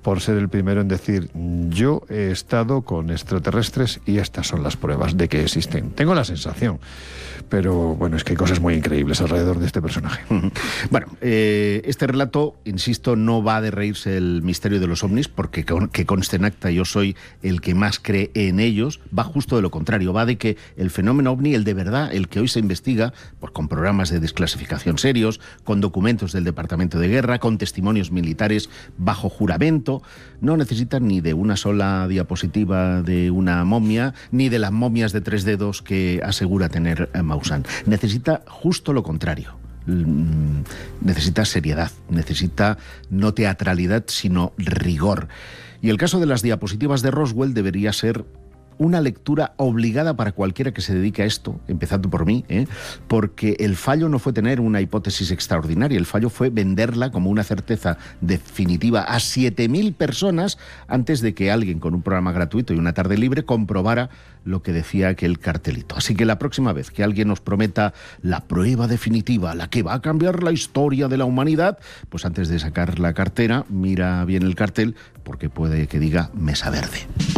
por ser el primero en decir: yo he estado con extraterrestres y estas son las pruebas de que existen. Tengo la sensación, pero bueno, es que hay cosas muy increíbles alrededor de este personaje. Bueno, este relato, insisto, no va de reírse el misterio de los ovnis, porque que conste en acta, yo soy el que más cree en ellos. Va justo de lo contrario, va de que el fenómeno ovni, el de verdad, el que hoy se investiga, pues con programas de desclasificación serios, con documentos del Departamento de Guerra, con testimonios militares bajo juramento, no necesita ni de una sola diapositiva de una momia, ni de las momias de 3 dedos que asegura tener Maussan. Necesita justo lo contrario. Necesita seriedad, necesita no teatralidad, sino rigor. Y el caso de las diapositivas de Roswell debería ser una lectura obligada para cualquiera que se dedique a esto, empezando por mí, porque el fallo no fue tener una hipótesis extraordinaria, el fallo fue venderla como una certeza definitiva a 7.000 personas antes de que alguien con un programa gratuito y una tarde libre comprobara lo que decía aquel cartelito. Así que la próxima vez que alguien nos prometa la prueba definitiva, la que va a cambiar la historia de la humanidad, pues antes de sacar la cartera, mira bien el cartel, porque puede que diga Mesa Verde.